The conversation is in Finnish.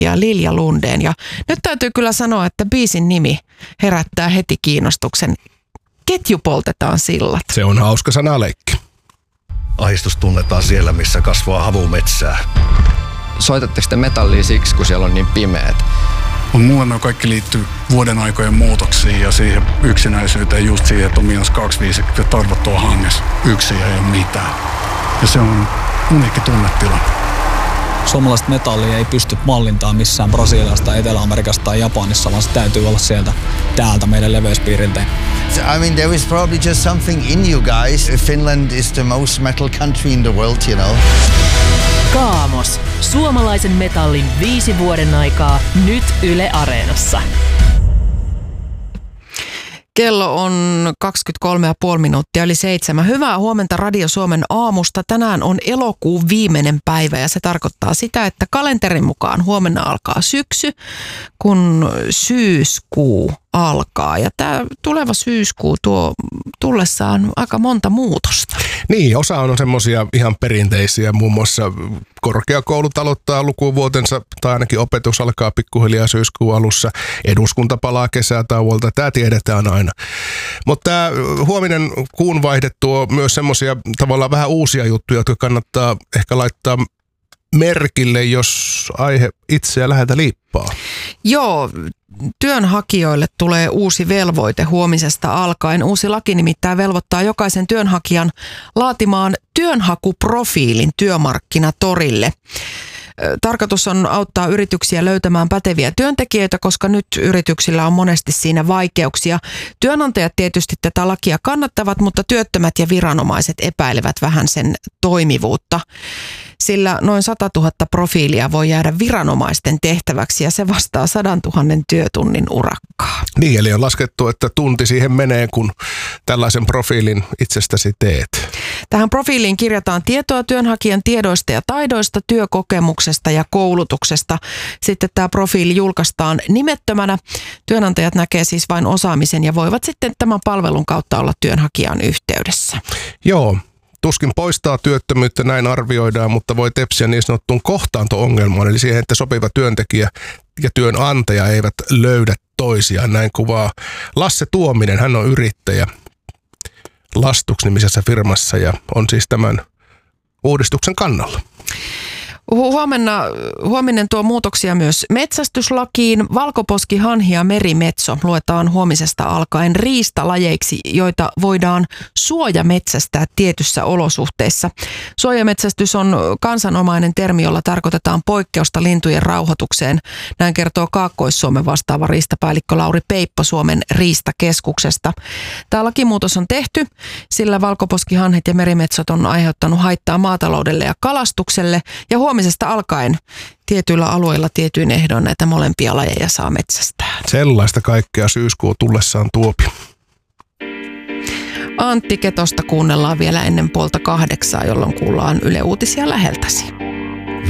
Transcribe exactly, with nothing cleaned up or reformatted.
ja Lilja Lundeen. Ja nyt täytyy kyllä sanoa, että biisin nimi herättää heti kiinnostuksen. Ketju poltetaan sillat. Se on hauska sanaleikki. Ahdistus tunnetaan siellä, missä kasvaa havumetsää. Soitatteko te metallia siksi, kun siellä on niin pimeät? Mutta mulle ne kaikki liittyy vuoden aikojen muutoksiin ja siihen yksinäisyyteen, just siihen, että on miinus kaksikymmentäviisi ja tarvottua hangessa. Yksin ei ole mitään. Ja se on uniikki tunnetila. Suomalaista metallia ei pysty mallintaan missään Brasiliasta, Etelä-Amerikasta tai Japanissa, vaan se täytyy olla sieltä täältä meidän leveyspiiriltä. I mean, there is probably just something in you guys. Finland is the most metal country in the world, you know. Kaamos. Suomalaisen metallin viisi vuoden aikaa nyt Yle Areenassa. Kello on kaksikymmentäkolme ja puoli minuuttia eli seitsemän. Hyvää huomenta Radio Suomen aamusta. Tänään on elokuun viimeinen päivä ja se tarkoittaa sitä, että kalenterin mukaan huomenna alkaa syksy, kun syyskuu alkaa. Ja tämä tuleva syyskuu tuo tullessaan aika monta muutosta. Niin, osa on semmoisia ihan perinteisiä, muun muassa korkeakoulut aloittaa lukuvuotensa, tai ainakin opetus alkaa pikkuhiljaa syyskuun alussa. Eduskunta palaa kesätauolta, tämä tiedetään aina. Mutta tämä huominen kuunvaihde tuo myös semmoisia tavallaan vähän uusia juttuja, jotka kannattaa ehkä laittaa merkille, jos aihe itseä läheltä liippaa. Joo, työnhakijoille tulee uusi velvoite huomisesta alkaen. Uusi laki nimittäin velvoittaa jokaisen työnhakijan laatimaan työnhakuprofiilin työmarkkinatorille. Tarkoitus on auttaa yrityksiä löytämään päteviä työntekijöitä, koska nyt yrityksillä on monesti siinä vaikeuksia. Työnantajat tietysti tätä lakia kannattavat, mutta työttömät ja viranomaiset epäilevät vähän sen toimivuutta. Sillä noin sata tuhatta profiilia voi jäädä viranomaisten tehtäväksi ja se vastaa sadantuhannen työtunnin urakkaa. Niin, eli on laskettu, että tunti siihen menee, kun tällaisen profiilin itsestäsi teet. Tähän profiiliin kirjataan tietoa työnhakijan tiedoista ja taidoista, työkokemuksesta ja koulutuksesta. Sitten tämä profiili julkaistaan nimettömänä. Työnantajat näkee siis vain osaamisen ja voivat sitten tämän palvelun kautta olla työnhakijan yhteydessä. Joo. Tuskin poistaa työttömyyttä, näin arvioidaan, mutta voi tepsiä niin sanottuun kohtaanto-ongelmaan, eli siihen, että sopiva työntekijä ja työnantaja eivät löydä toisiaan. Näin kuvaa Lasse Tuominen, hän on yrittäjä Lastux-nimisessä firmassa ja on siis tämän uudistuksen kannalla. Huomenna, huominen tuo muutoksia myös metsästyslakiin. Valkoposki, hanhi ja merimetso luetaan huomisesta alkaen riistalajeiksi, joita voidaan suojametsästää tietyssä olosuhteissa. Suojametsästys on kansanomainen termi, jolla tarkoitetaan poikkeusta lintujen rauhoitukseen. Näin kertoo Kaakkois-Suomen vastaava riistapäällikkö Lauri Peippo Suomen riistakeskuksesta. Tämä lakimuutos on tehty, sillä valkoposki, hanhet ja merimetsot on aiheuttanut haittaa maataloudelle ja kalastukselle ja huomisesta alkaen tietyillä alueilla tietyin ehdoin näitä molempia lajeja saa metsästää. Sellaista kaikkea syyskuu tullessaan tuopi. Antti Ketosta kuunnellaan vielä ennen puolta kahdeksaa, jolloin kuullaan Yle Uutisia läheltäsi.